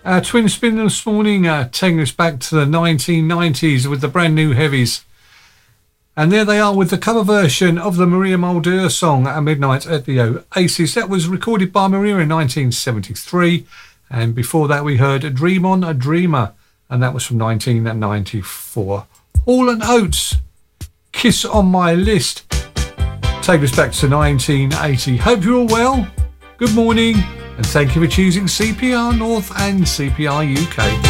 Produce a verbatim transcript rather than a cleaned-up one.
Uh, Twin Spin this morning, uh, taking us back to the nineteen nineties with the brand new heavies. And there they are with the cover version of the Maria Mulder song At Midnight at the Oasis. That was recorded by Maria in nineteen seventy-three. And before that we heard Dream On a Dreamer, and that was from nineteen ninety-four. Hall and Oates, Kiss on My List. Take us back to nineteen eighty. Hope you're all well. Good morning, and thank you for choosing C P R North and C P R U K.